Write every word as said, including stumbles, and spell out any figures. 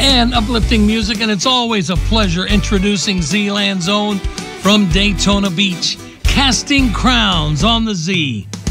and uplifting music, and it's always a pleasure introducing Z-Land's own from Daytona Beach, Casting Crowns on the Z.